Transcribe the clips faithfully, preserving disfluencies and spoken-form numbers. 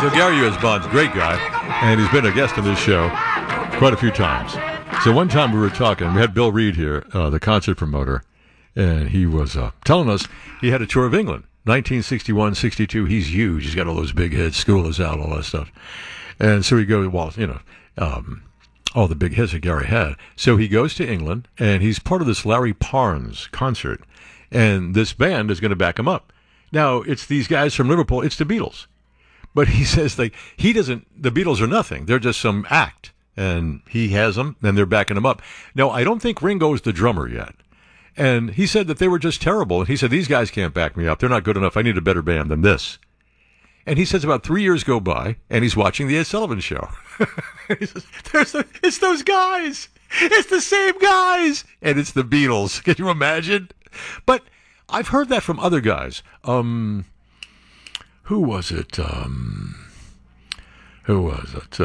know, Gary U S. Bond's a great guy, and he's been a guest on this show quite a few times. So one time we were talking, we had Bill Reed here, uh, the concert promoter, and he was uh, telling us he had a tour of England, nineteen sixty-one, sixty-two. He's huge. He's got all those big hits, School Is Out, all that stuff. And so he goes, well, you know, um, all the big hits that Gary had. So he goes to England, and he's part of this Larry Parnes concert, and this band is going to back him up. Now, it's these guys from Liverpool. It's the Beatles. But he says, like, he doesn't, the Beatles are nothing. They're just some act. And he has them, and they're backing him up. Now, I don't think Ringo's the drummer yet. And he said that they were just terrible. And he said, these guys can't back me up. They're not good enough. I need a better band than this. And he says about three years go by, and he's watching the Ed Sullivan Show. He says, There's the, it's those guys. It's the same guys. And it's the Beatles. Can you imagine? But I've heard that from other guys. Um, who was it? Um, who was it?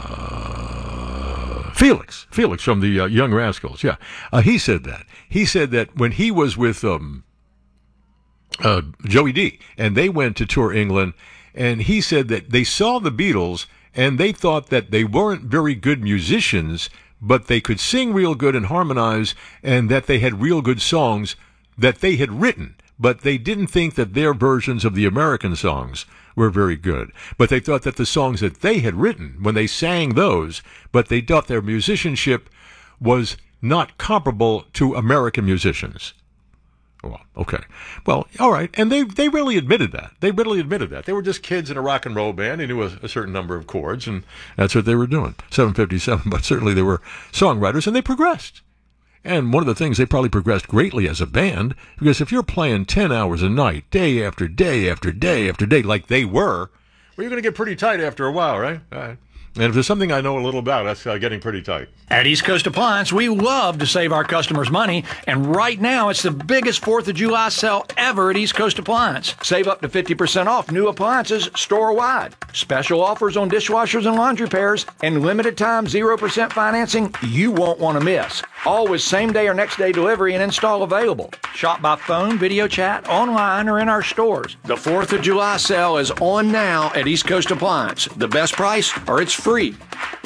Uh, Felix. Felix from the uh, Young Rascals. Yeah. Uh, he said that. He said that when he was with um, uh, Joey D, and they went to tour England, and he said that they saw the Beatles, and they thought that they weren't very good musicians, but they could sing real good and harmonize, and that they had real good songs that they had written, but they didn't think that their versions of the American songs were very good. But they thought that the songs that they had written, when they sang those, but they thought their musicianship was not comparable to American musicians. Well, okay. Well, all right. And they, they really admitted that. They really admitted that. They were just kids in a rock and roll band. They knew a, a certain number of chords, and that's what they were doing. seven fifty-seven, but certainly they were songwriters, and they progressed. And one of the things, they probably progressed greatly as a band, because if you're playing ten hours a night, day after day after day after day, like they were, well, you're going to get pretty tight after a while, right? All right. And if there's something I know a little about, that's uh, getting pretty tight. At East Coast Appliance, we love to save our customers money, and right now it's the biggest fourth of July sale ever at East Coast Appliance. Save up to fifty percent off new appliances store-wide. Special offers on dishwashers and laundry pairs, and limited time zero percent financing you won't want to miss. Always same-day or next-day delivery and install available. Shop by phone, video chat, online, or in our stores. The fourth of July sale is on now at East Coast Appliance. The best price, or it's free.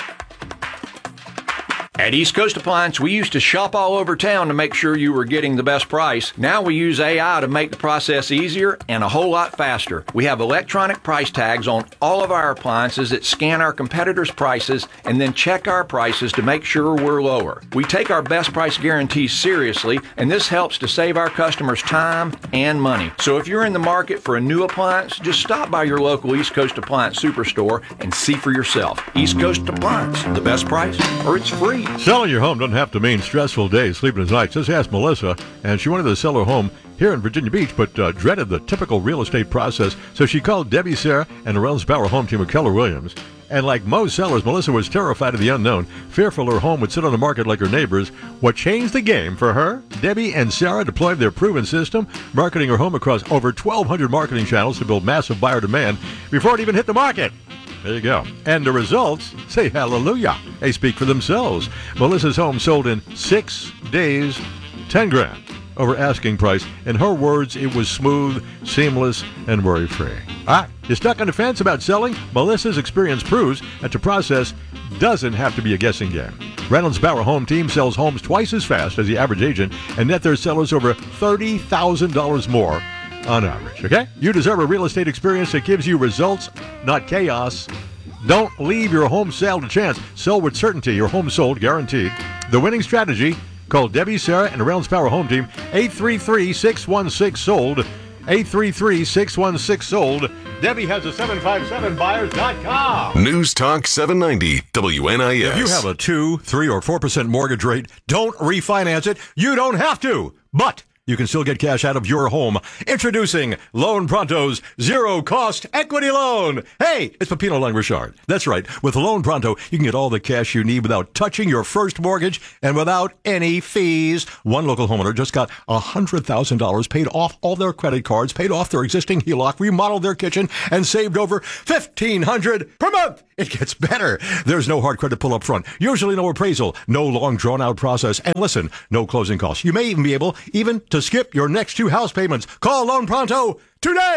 At East Coast Appliance, we used to shop all over town to make sure you were getting the best price. Now we use A I to make the process easier and a whole lot faster. We have electronic price tags on all of our appliances that scan our competitors' prices and then check our prices to make sure we're lower. We take our best price guarantees seriously, and this helps to save our customers time and money. So if you're in the market for a new appliance, just stop by your local East Coast Appliance Superstore and see for yourself. East Coast Appliance, the best price, or it's free. Selling your home doesn't have to mean stressful days, sleepless nights. Just ask Melissa, and she wanted to sell her home here in Virginia Beach, but uh, dreaded the typical real estate process. So she called Debbie Sarah and the Reynolds Bauer Home Team of Keller Williams. And like most sellers, Melissa was terrified of the unknown, fearful her home would sit on the market like her neighbors. What changed the game for her? Debbie and Sarah deployed their proven system, marketing her home across over twelve hundred marketing channels to build massive buyer demand before it even hit the market. There you go. And the results, say hallelujah. They speak for themselves. Melissa's home sold in six days, ten grand over asking price. In her words, it was smooth, seamless, and worry-free. All right, you're stuck on the fence about selling? Melissa's experience proves that the process doesn't have to be a guessing game. Reynolds Bauer Home Team sells homes twice as fast as the average agent, and net their sellers over thirty thousand dollars more on average, okay? You deserve a real estate experience that gives you results, not chaos. Don't leave your home sale to chance. Sell with certainty. Your home sold, guaranteed. The winning strategy. Call Debbie, Sarah, and the Reynolds Bauer Home Team, eight three three, six one six, sold. eight three three, six one six, sold. Debbie has a seven five seven buyers dot com. News Talk seven ninety W N I S. If you have a two, three, or four percent mortgage rate, don't refinance it. You don't have to. But you can still get cash out of your home. Introducing Loan Pronto's zero-cost equity loan. Hey, it's Pepino Lang-Richard. That's right. With Loan Pronto, you can get all the cash you need without touching your first mortgage and without any fees. One local homeowner just got one hundred thousand dollars, paid off all their credit cards, paid off their existing H E L O C, remodeled their kitchen, and saved over fifteen hundred dollars per month. It gets better. There's no hard credit pull up front. Usually no appraisal, no long drawn-out process, and listen, no closing costs. You may even be able even to skip your next two house payments. Call Loan Pronto today.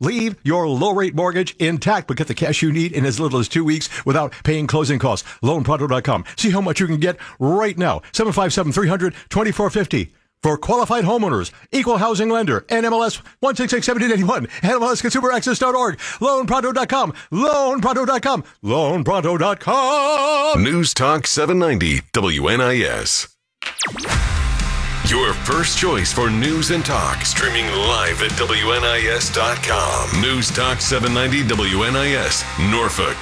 Leave your low-rate mortgage intact, but get the cash you need in as little as two weeks without paying closing costs. loan pronto dot com. See how much you can get right now. seven five seven, three hundred, twenty-four fifty. For qualified homeowners, equal housing lender, N M L S one six six seven eight one, N M L S consumer access dot org, loan pronto dot com, loan pronto dot com, loan pronto dot com. News Talk seven ninety W N I S. Your first choice for news and talk, streaming live at W N I S dot com. News Talk seven ninety W N I S, Norfolk.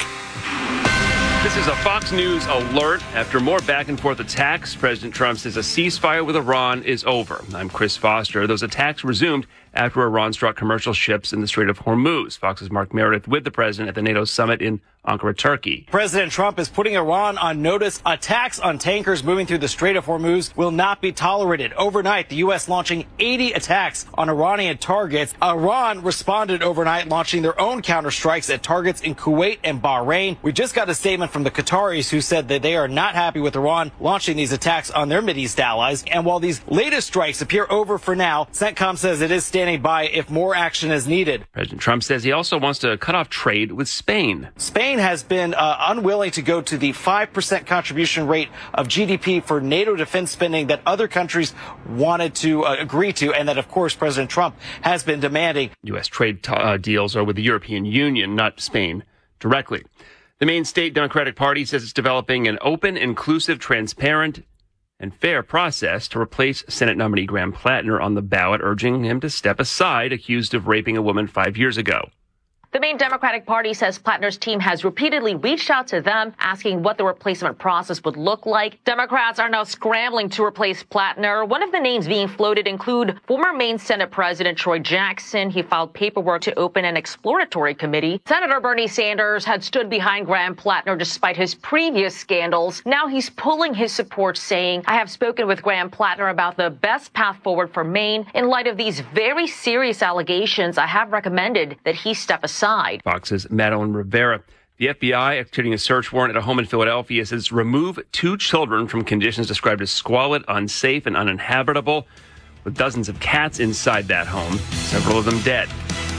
This is a Fox News alert. After more back and forth attacks, President Trump says a ceasefire with Iran is over. I'm Chris Foster. Those attacks resumed after Iran struck commercial ships in the Strait of Hormuz. Fox's Mark Meredith with the president at the NATO summit in Ankara, Turkey. President Trump is putting Iran on notice. Attacks on tankers moving through the Strait of Hormuz will not be tolerated. Overnight, the U S launching eighty attacks on Iranian targets. Iran responded overnight, launching their own counterstrikes at targets in Kuwait and Bahrain. We just got a statement from the Qataris who said that they are not happy with Iran launching these attacks on their Mideast allies. And while these latest strikes appear over for now, CENTCOM says it is standing by if more action is needed. President Trump says he also wants to cut off trade with Spain. Spain has been uh, unwilling to go to the five percent contribution rate of G D P for NATO defense spending that other countries wanted to uh, agree to, and that, of course, President Trump has been demanding. U S trade t- uh, deals are with the European Union, not Spain directly. The Maine State Democratic Party says it's developing an open, inclusive, transparent, and fair process to replace Senate nominee Graham Plattner on the ballot, urging him to step aside, accused of raping a woman five years ago. The Maine Democratic Party says Plattner's team has repeatedly reached out to them, asking what the replacement process would look like. Democrats are now scrambling to replace Plattner. One of the names being floated include former Maine Senate President Troy Jackson. He filed paperwork to open an exploratory committee. Senator Bernie Sanders had stood behind Graham Plattner despite his previous scandals. Now he's pulling his support, saying, I have spoken with Graham Plattner about the best path forward for Maine. In light of these very serious allegations, I have recommended that he step aside. Fox's Madeline Rivera. The F B I, executing a search warrant at a home in Philadelphia, says remove two children from conditions described as squalid, unsafe, and uninhabitable, with dozens of cats inside that home, several of them dead.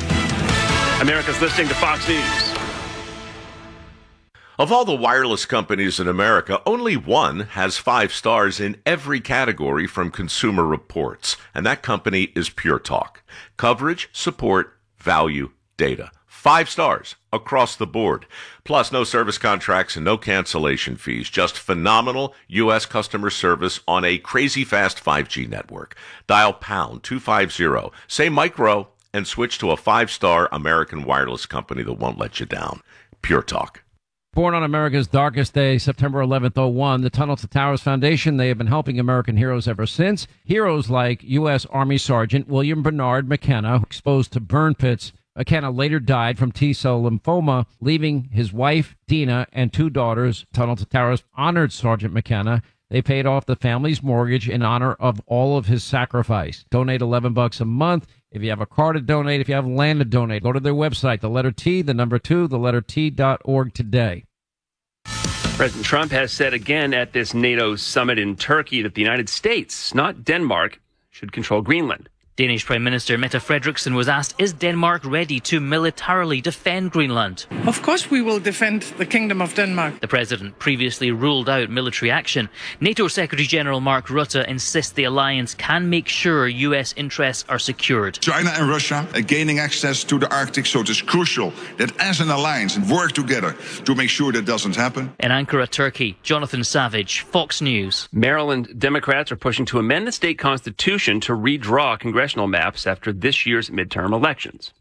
America's listening to Fox News. Of all the wireless companies in America, only one has five stars in every category from Consumer Reports, and that company is Pure Talk. Coverage, support, value, data. Five stars across the board. Plus, no service contracts and no cancellation fees. Just phenomenal U S customer service on a crazy fast five G network. Dial pound two fifty, say micro, and switch to a five-star American wireless company that won't let you down. Pure Talk. Born on America's darkest day, September eleventh, oh one, the Tunnel to Towers Foundation, they have been helping American heroes ever since. Heroes like U S Army Sergeant William Bernard McKenna, exposed to burn pits. McKenna later died from T-cell lymphoma, leaving his wife, Dina, and two daughters. Tunnel to Towers honored Sergeant McKenna. They paid off the family's mortgage in honor of all of his sacrifice. Donate eleven bucks a month. If you have a car to donate, if you have land to donate, go to their website, the letter T, the number two, the letter T dot org today. President Trump has said again at this NATO summit in Turkey that the United States, not Denmark, should control Greenland. Danish Prime Minister Mette Frederiksen was asked, is Denmark ready to militarily defend Greenland? Of course we will defend the Kingdom of Denmark. The president previously ruled out military action. NATO Secretary-General Mark Rutte insists the alliance can make sure U S interests are secured. China and Russia are gaining access to the Arctic, so it is crucial that as an alliance and work together to make sure that doesn't happen. In Ankara, Turkey, Jonathan Savage, Fox News. Maryland Democrats are pushing to amend the state constitution to redraw congressional maps after this year's midterm elections.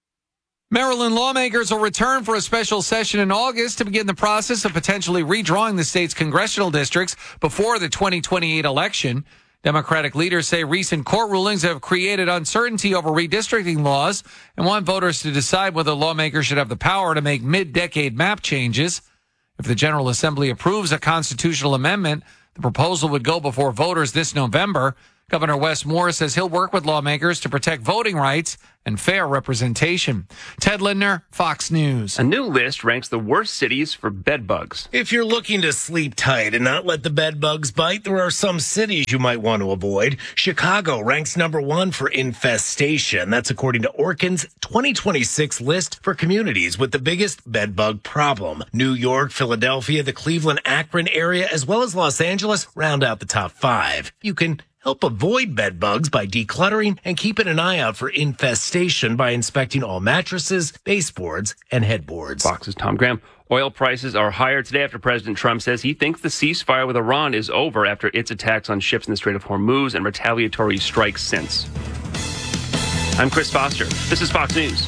Maryland lawmakers will return for a special session in August to begin the process of potentially redrawing the state's congressional districts before the twenty twenty-eight election. Democratic leaders say recent court rulings have created uncertainty over redistricting laws and want voters to decide whether lawmakers should have the power to make mid-decade map changes. If the General Assembly approves a constitutional amendment, the proposal would go before voters this November. Governor Wes Moore says he'll work with lawmakers to protect voting rights and fair representation. Ted Lindner, Fox News. A new list ranks the worst cities for bed bugs. If you're looking to sleep tight and not let the bed bugs bite, there are some cities you might want to avoid. Chicago ranks number one for infestation. That's according to Orkin's twenty twenty-six list for communities with the biggest bed bug problem. New York, Philadelphia, the Cleveland, Akron area, as well as Los Angeles round out the top five. You can help avoid bed bugs by decluttering and keeping an eye out for infestation by inspecting all mattresses, baseboards, and headboards. Fox's Tom Graham. Oil prices are higher today after President Trump says he thinks the ceasefire with Iran is over after its attacks on ships in the Strait of Hormuz and retaliatory strikes since. I'm Chris Foster. This is Fox News.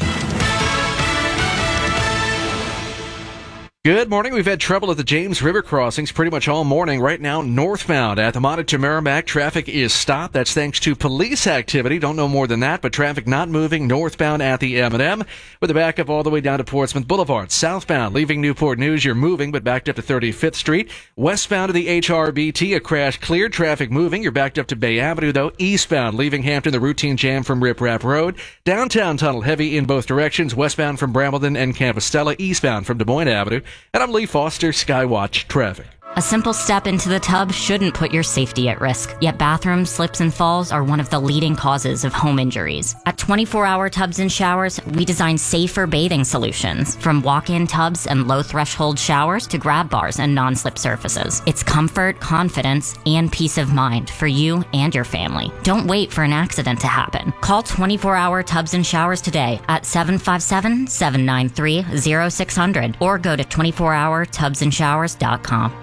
Good morning. We've had trouble at the James River crossings pretty much all morning. Right now, northbound at the Montauk to Merrimack, traffic is stopped. That's thanks to police activity. Don't know more than that, but traffic not moving northbound at the M and M with a backup all the way down to Portsmouth Boulevard. Southbound, leaving Newport News, you're moving, but backed up to thirty-fifth Street. Westbound to the H R B T, a crash cleared. Traffic moving. You're backed up to Bay Avenue, though. Eastbound, leaving Hampton, the routine jam from Rip Rap Road. Downtown tunnel heavy in both directions. Westbound from Brambleton and Compostela. Eastbound from Des Moines Avenue. And I'm Lee Foster, Skywatch Traffic. A simple step into the tub shouldn't put your safety at risk, yet bathroom slips and falls are one of the leading causes of home injuries. At twenty-four hour Tubs and Showers, we design safer bathing solutions, from walk-in tubs and low-threshold showers to grab bars and non-slip surfaces. It's comfort, confidence, and peace of mind for you and your family. Don't wait for an accident to happen. Call twenty-four hour Tubs and Showers today at seven five seven, seven nine three, zero six zero zero or go to twenty-four hour tubs and showers dot com.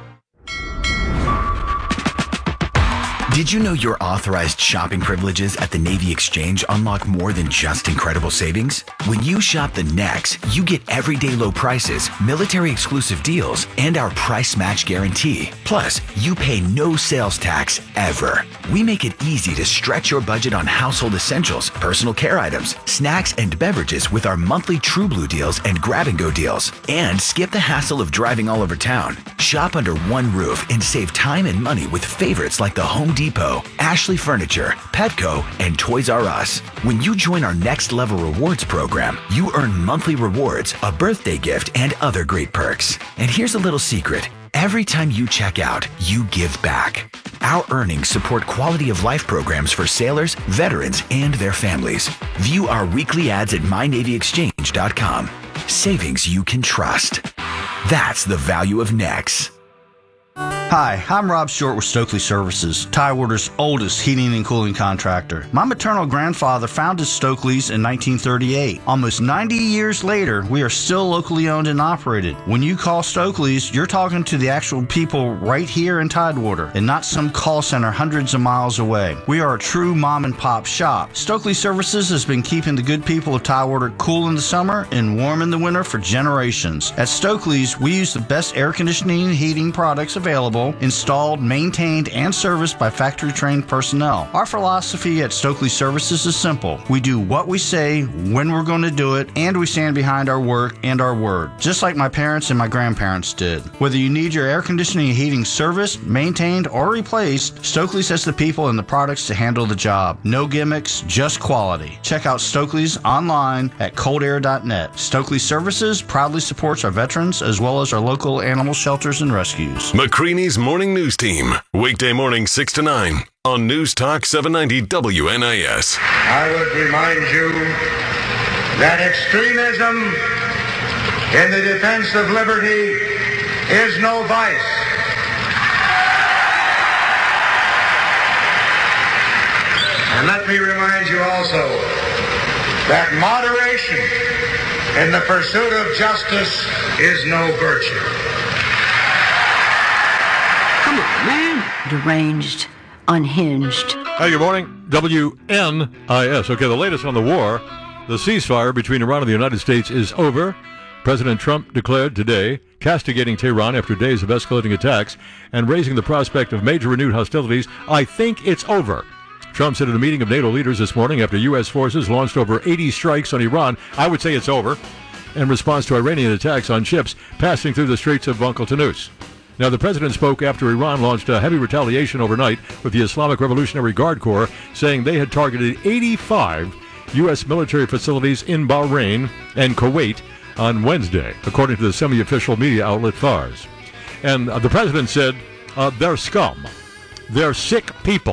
Did you know your authorized shopping privileges at the Navy Exchange unlock more than just incredible savings? When you shop the Nex, you get everyday low prices, military exclusive deals, and our price match guarantee. Plus, you pay no sales tax ever. We make it easy to stretch your budget on household essentials, personal care items, snacks, and beverages with our monthly True Blue deals and grab and go deals. And skip the hassle of driving all over town. Shop under one roof and save time and money with favorites like the Home Depot, Ashley Furniture, Petco, and Toys R Us. When you join our Next Level Rewards program, you earn monthly rewards, a birthday gift, and other great perks. And here's a little secret. Every time you check out, you give back. Our earnings support quality of life programs for sailors, veterans, and their families. View our weekly ads at my navy exchange dot com. Savings you can trust. That's the value of Nex. Hi, I'm Rob Short with Stokely Services, Tidewater's oldest heating and cooling contractor. My maternal grandfather founded Stokely's in nineteen thirty-eight. Almost ninety years later, we are still locally owned and operated. When you call Stokely's, you're talking to the actual people right here in Tidewater and not some call center hundreds of miles away. We are a true mom and pop shop. Stokely Services has been keeping the good people of Tidewater cool in the summer and warm in the winter for generations. At Stokely's, we use the best air conditioning and heating products available, installed, maintained, and serviced by factory-trained personnel. Our philosophy at Stokely Services is simple. We do what we say, when we're going to do it, and we stand behind our work and our word, just like my parents and my grandparents did. Whether you need your air conditioning and heating serviced, maintained, or replaced, Stokely's has the people and the products to handle the job. No gimmicks, just quality. Check out Stokely's online at cold air dot net. Stokely Services proudly supports our veterans as well as our local animal shelters and rescues. McCready's Morning News Team, weekday morning six to nine on News Talk seven ninety W N I S. I would remind you that extremism in the defense of liberty is no vice. And let me remind you also that moderation in the pursuit of justice is no virtue. Come on, man. Deranged, unhinged. Hi, good morning. W N I S. Okay, the latest on the war. The ceasefire between Iran and the United States is over. President Trump declared today, castigating Tehran after days of escalating attacks and raising the prospect of major renewed hostilities. I think it's over. Trump said at a meeting of NATO leaders this morning after U S forces launched over eighty strikes on Iran. I would say it's over. In response to Iranian attacks on ships passing through the Straits of Bunkaltanus. Now, the president spoke after Iran launched a heavy retaliation overnight with the Islamic Revolutionary Guard Corps, saying they had targeted eighty-five U S military facilities in Bahrain and Kuwait on Wednesday, according to the semi-official media outlet Fars. And uh, the president said, uh, they're scum. They're sick people.